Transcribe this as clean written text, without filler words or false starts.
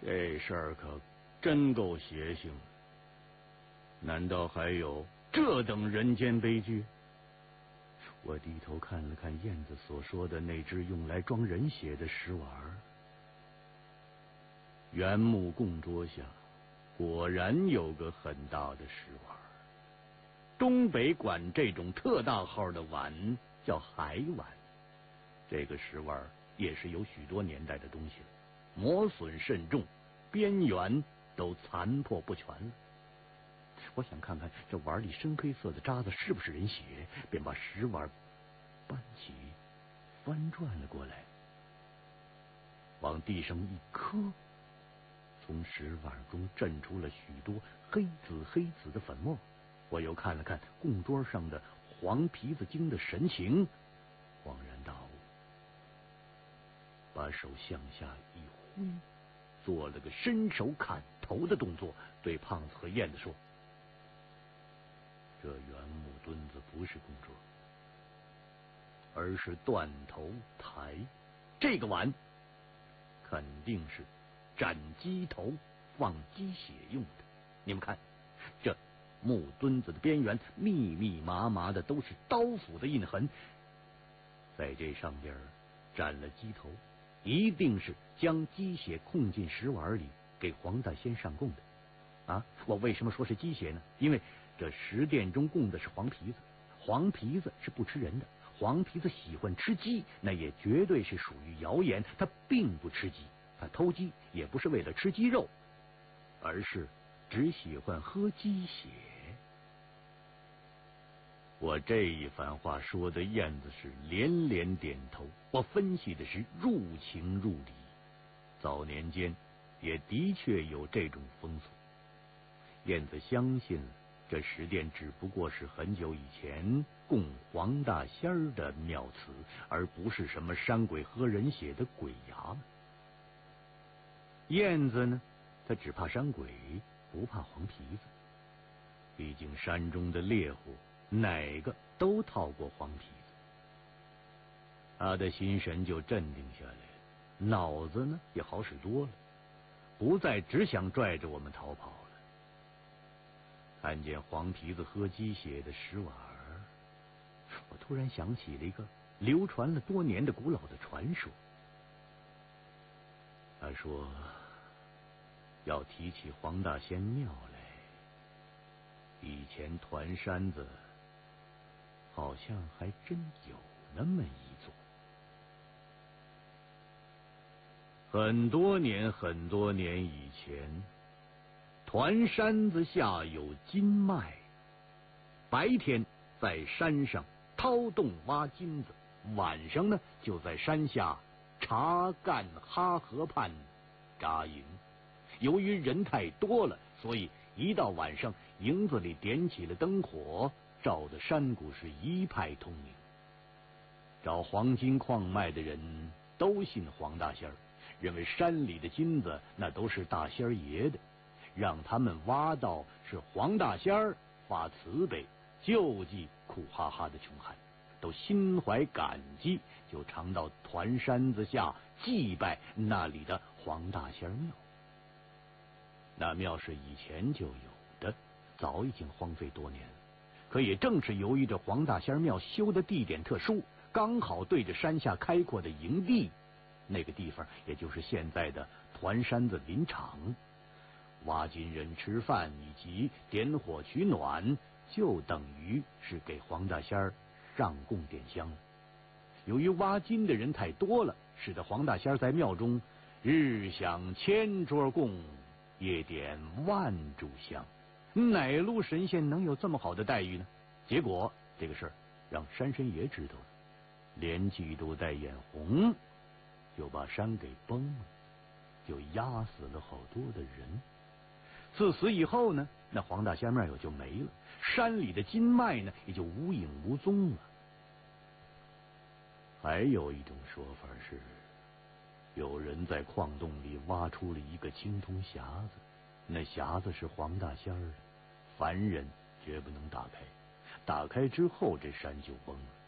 这事儿可真够邪性，难道还有这等人间悲剧？我低头看了看燕子所说的那只用来装人血的石碗，原木供桌下果然有个很大的石碗。东北管这种特大号的碗叫海碗。这个石碗也是有许多年代的东西了，磨损甚重，边缘都残破不全了。我想看看这碗里深黑色的渣子是不是人血，便把石碗搬起，翻转了过来，往地上一磕，从石碗中震出了许多黑紫的粉末。我又看了看供桌上的黄皮子精的神情，恍然大悟，把手向下一挥，做了个伸手砍头的动作，对胖子和燕子说：“这原木墩子不是供桌，而是断头台。这个碗肯定是斩鸡头放鸡血用的。你们看，这木墩子的边缘密麻的都是刀斧的印痕，在这上边斩了鸡头，一定是将鸡血控进石碗里给黄大仙上供的啊！我为什么说是鸡血呢？因为这石殿中供的是黄皮子，黄皮子是不吃人的，黄皮子喜欢吃鸡，那也绝对是属于谣言。他并不吃鸡，他偷鸡也不是为了吃鸡肉，而是只喜欢喝鸡血。我这一番话说的燕子是连连点头，我分析的是入情入理。早年间也的确有这种风俗。燕子相信这石殿只不过是很久以前供黄大仙儿的庙祠，而不是什么山鬼喝人血的鬼衙门。燕子呢，他只怕山鬼，不怕黄皮子。毕竟山中的猎户哪个都套过黄皮子，他的心神就镇定下来了，脑子呢也好使多了，不再只想拽着我们逃跑了。看见黄皮子喝鸡血的石碗，我突然想起了一个流传了多年的古老的传说。他说，要提起黄大仙庙来，以前团山子好像还真有那么一座。很多年以前，团山子下有金脉，白天在山上掏洞挖金子，晚上呢就在山下茶干哈河畔扎营。由于人太多了，所以一到晚上，营子里点起了灯火，照得山谷是一派通明。找黄金矿脉的人都信黄大仙儿，认为山里的金子那都是大仙儿爷的，让他们挖到是黄大仙儿发慈悲，救济苦哈哈的穷汉，都心怀感激，就常到团山子下祭拜那里的黄大仙庙。那庙是以前就有的，早已经荒废多年了。可也正是由于这黄大仙庙修的地点特殊，刚好对着山下开阔的营地，那个地方也就是现在的团山子林场，挖金人吃饭以及点火取暖，就等于是给黄大仙儿上供点香了。由于挖金的人太多了，使得黄大仙在庙中日享1000桌供，夜点万炷香。哪路神仙能有这么好的待遇呢？结果这个事儿让山神爷知道了，连嫉妒带眼红，就把山给崩了，就压死了好多的人。自此以后呢，那黄大仙庙也就没了，山里的金脉呢也就无影无踪了。还有一种说法是，有人在矿洞里挖出了一个青铜匣子，那匣子是黄大仙儿的，凡人绝不能打开，打开之后这山就崩了。